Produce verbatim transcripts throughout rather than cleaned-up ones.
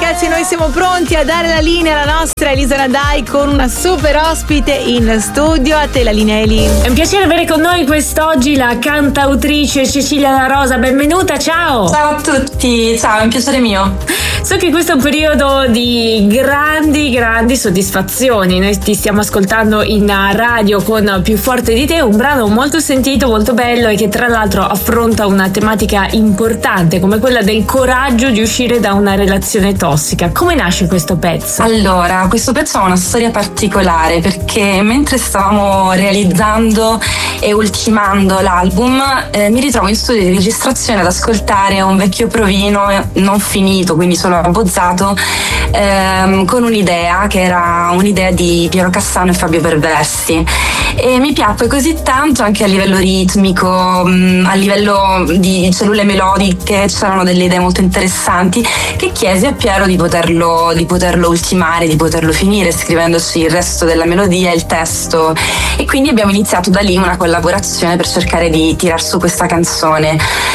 ragazzi, noi siamo pronti a dare la linea alla nostra Elisa Nadai con una super ospite in studio. A te la linea, Eli. È un piacere avere con noi quest'oggi la cantautrice Cecilia La Rosa, benvenuta, ciao! Ciao a tutti, ciao, è un piacere mio. So che questo è un periodo di grandi, grandi soddisfazioni. Noi ti stiamo ascoltando in radio con Più forte di te, un brano molto sentito, molto bello e che tra l'altro affronta una tematica importante come quella del coraggio di uscire da una relazione tossica. Come nasce questo pezzo? Allora, questo pezzo ha una storia particolare perché mentre stavamo realizzando e ultimando l'album eh, mi ritrovo in studio di registrazione ad ascoltare un vecchio provino non finito, quindi solo abbozzato, ehm, con un'idea che era un'idea di Piero Cassano e Fabio Perversi, e mi piacque così tanto anche a livello ritmico, mh, a livello di cellule melodiche c'erano delle idee molto interessanti, che chiesi a Piero di poterlo, di poterlo ultimare, di poterlo finire scrivendoci il resto della melodia e il testo, e quindi abbiamo iniziato da lì una collaborazione per cercare di tirar su questa canzone.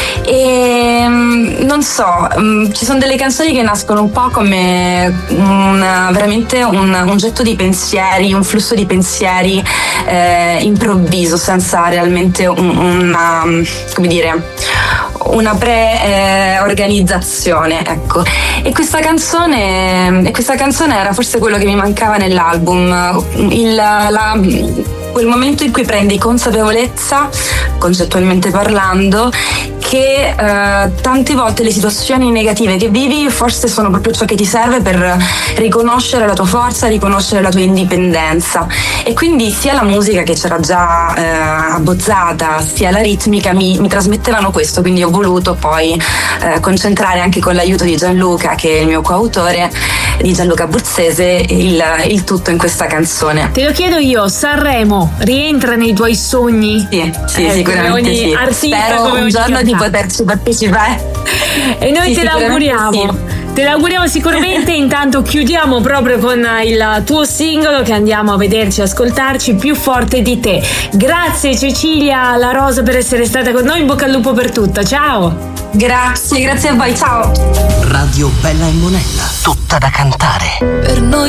E non so, ci sono delle canzoni che nascono un po' come un, veramente un, un getto di pensieri, un flusso di pensieri eh, improvviso, senza realmente un, una, come dire, una pre-organizzazione, eh, ecco. E questa canzone, e questa canzone era forse quello che mi mancava nell'album, il, la, quel momento in cui prendi consapevolezza, concettualmente parlando, che eh, tante volte le situazioni negative che vivi forse sono proprio ciò che ti serve per riconoscere la tua forza, riconoscere la tua indipendenza. E quindi sia la musica che c'era già eh, abbozzata, sia la ritmica mi, mi trasmettevano questo, quindi ho voluto poi eh, concentrare anche con l'aiuto di Gianluca, che è il mio coautore, di Gianluca Burzese, il, il tutto in questa canzone. Te lo chiedo io, Sanremo rientra nei tuoi sogni? Sì, sì, eh, sicuramente sì. Artista, spero un giorno di poterci partecipare. E noi sì, te l'auguriamo. Sì. Te l'auguriamo sicuramente. Intanto chiudiamo proprio con il tuo singolo che andiamo a vederci, ascoltarci, Più forte di te. Grazie Cecilia La Rosa per essere stata con noi, in bocca al lupo per tutto, ciao. Grazie, grazie a voi, ciao. Radio Bella e Monella, tutta da cantare. Per noi